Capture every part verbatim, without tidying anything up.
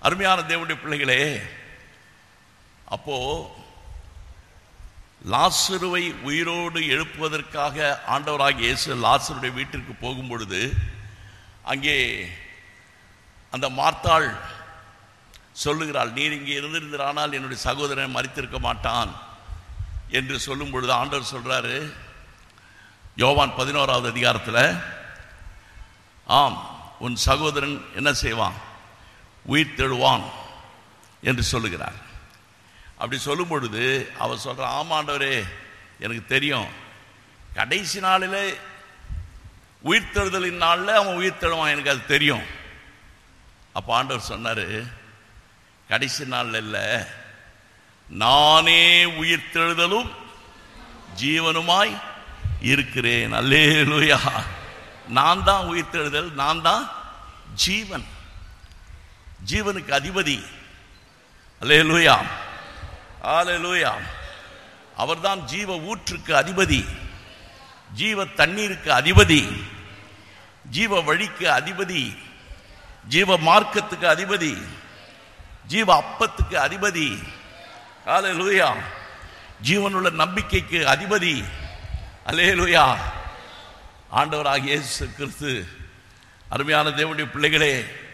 அருமையான தேவனுடைய பிள்ளைகளே, அப்போ லாசருவை உயிரோடு எழுப்புவதற்காக ஆண்டவராகிய இயேசு லாசருடைய வீட்டிற்கு போகும் பொழுது அங்கே அந்த மார்த்தாள் சொல்லுகிறாள், நீர் இங்கே இருந்திருந்தால் என்னுடைய சகோதரன் மரித்திருக்க மாட்டான் என்று சொல்லும் பொழுது ஆண்டவர் சொல்றாரு யோவான் பதினோராவது அதிகாரத்தில், ஆம் உன் சகோதரன் என்ன செய்வான், உயிர் தெழுவான் என்று சொல்லுகிறார். அப்படி சொல்லும் பொழுது அவர் சொல்ற, ஆமாண்டவரே எனக்கு தெரியும், கடைசி நாளில் உயிர் தெழுதலின் நாளில் அவன் உயிர் தெழுவான், எனக்கு அது தெரியும். அப்போ ஆண்டவர் சொன்னார், கடைசி நாளில் இல்லை, நானே உயிர் தெழுதலும் ஜீவனுமாய் இருக்கிறேன். அல்லேலூயா. நான் தான் உயிர் தெழுதல், நான் தான் ஜீவன், ஜீவனுக்கு அதிபதி. அல்லேலூயா, அல்லேலூயா. அவர்தான் ஜீவ ஊற்றுக்கு அதிபதி, ஜீவ தண்ணீருக்கு அதிபதி, ஜீவ வழிக்கு அதிபதி, ஜீவ மார்க்கத்துக்கு அதிபதி, ஜீவ அப்பத்துக்கு அதிபதி. அல்லேலூயா. ஜீவனுள்ள நம்பிக்கைக்கு அதிபதி. அல்லேலூயா. ஆண்டவராகிய இயேசு கிறிஸ்து, அருமையான தேவனுடைய பிள்ளைகளே,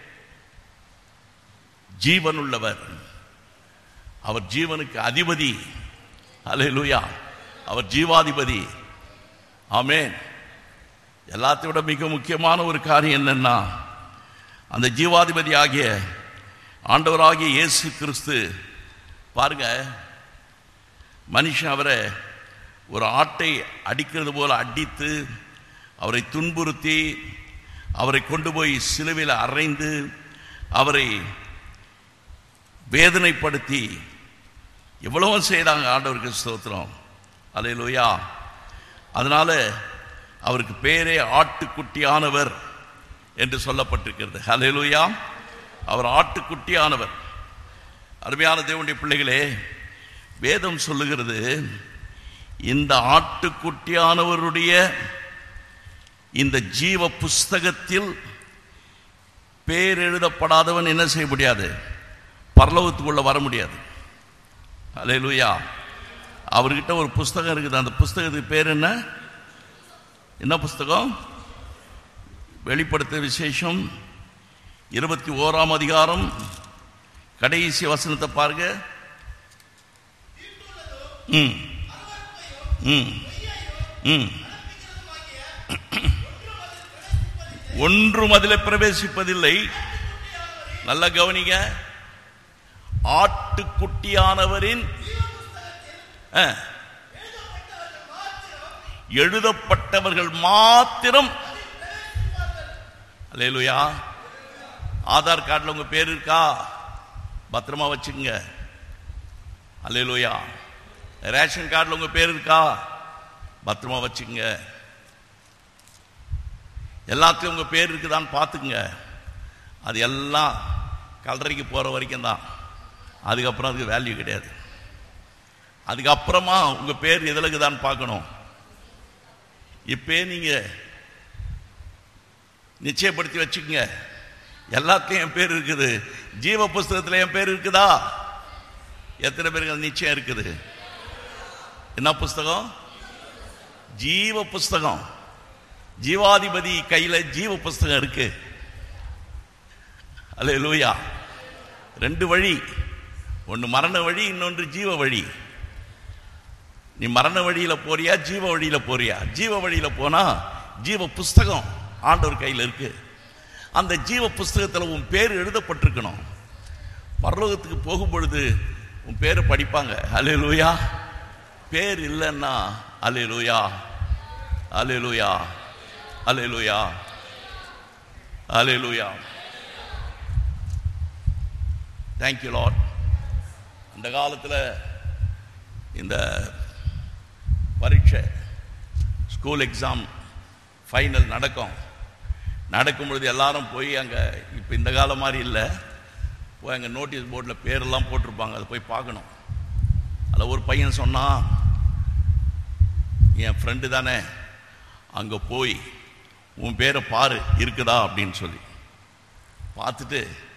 ஜீவனுள்ளவர், அவர் ஜீவனுக்கு அதிபதி. அல்லேலூயா. அவர் ஜீவாதிபதி. ஆமென். எல்லாத்தை விட மிக முக்கியமான ஒரு காரியம் என்னன்னா, அந்த ஜீவாதிபதி ஆகிய ஆண்டவராகிய இயேசு கிறிஸ்து பாருங்க, மனுஷன் அவரை ஒரு ஆட்டை அடிக்கிறது போல அடித்து அவரை துன்புறுத்தி அவரை கொண்டு போய் சிலுவையில் அறைந்து அவரை வேதனைப்படுத்தி எவ்வளவோ செய்தாங்க. ஆண்டவருக்கு ஸ்தோத்திரம். அல்லேலூயா. அதனால அவருக்கு பேரே ஆட்டுக்குட்டியானவர் என்று சொல்லப்பட்டிருக்கிறது. அல்லேலூயா. அவர் ஆட்டுக்குட்டியானவர். அருமையான தேவனுடைய பிள்ளைகளே, வேதம் சொல்லுகிறது, இந்த ஆட்டுக்குட்டியானவருடைய இந்த ஜீவ புஸ்தகத்தில் பேர் எழுதப்படாதவன் என்ன செய்ய முடியாது, பரலோகத்துக்குள்ள வர முடியாது. அல்லேலூயா. அவர்கிட்ட ஒரு புஸ்தகம் இருக்குது. அந்த புஸ்தகத்துக்கு பேர் என்ன? என்ன புஸ்தகம்? வெளிப்படுத்த விசேஷம் இருபத்தி ஓராம் அதிகாரம் கடைசி வசனத்தை பாருங்க. ம் ம் ம் ஒன்றும் அதில் பிரவேசிப்பதில்லை. நல்ல கவனிங்க. ஆட்டுக்குட்டியானவரின் எழுதப்பட்டவர்கள் மாத்திரம். அல்லேலூயா. ஆதார் கார்டில் உங்க பேர் இருக்கா? பத்திரமா வச்சுக்கங்க. அல்லேலூயா. ரேஷன் கார்டில் உங்க பேர் இருக்கா? பத்திரமா வச்சுக்கங்க. எல்லாத்தையும் உங்க பேர் இருக்குதான்னு பார்த்துக்குங்க. அது எல்லாம் கல்லறைக்கு போற வரைக்கும் தான். அதுக்கப்புறம் அதுக்கு வேல்யூ கிடையாது. அதுக்கப்புறமா உங்க பேர் எதில் இருக்குதான்னு பார்க்கணும். இப்பே நீங்க நிச்சயப்படுத்தி வச்சுக்கோங்க, எல்லாத்தையும் என் பேர் இருக்குது. ஜீவ புஸ்தகத்தில் என் பேர் இருக்குதா? எத்தனை பேருக்கு நிச்சயம் இருக்குது? என்ன புஸ்தகம்? ஜீவ புஸ்தகம். ஜீவாதிபதி கையில ஜீவ புஸ்தகம் இருக்கு. அல்லேலூயா. ரெண்டு வழி, ஒன்று மரண வழி, இன்னொன்று ஜீவ வழி. நீ மரண வழியில போறியா, ஜீவ வழியில போறியா? ஜீவ வழியில போனா ஜீவ புஸ்தகம் ஆண்டவர் கையில் இருக்கு. அந்த ஜீவ புஸ்தகத்தில் உன் பேர் எழுதப்பட்டிருக்கணும். பரலோகத்துக்கு போகும் பொழுது உன் பேரை படிப்பாங்க. அல்லேலூயா. பேர் இல்லைன்னா அல்லேலூயா, அல்லேலூயா, அல்லேலூயா, அல்லேலூயா. Thank you Lord. அந்த காலத்தில் இந்த பரீட்சை, ஸ்கூல் எக்ஸாம், ஃபைனல் நடக்கும். நடக்கும் பொழுது எல்லாரும் போய் அங்கே, இப்போ இந்த காலம் மாதிரி இல்லை, போய் அங்கே நோட்டீஸ் போர்டில் பேரெல்லாம் போட்டிருப்பாங்க, அதை போய் பார்க்கணும். அதில் ஒரு பையன் சொன்னான், என் ஃப்ரெண்டு தானே, அங்கே போய் உன் பேரை பாரு இருக்குதா அப்படின்னு சொல்லி பார்த்துட்டு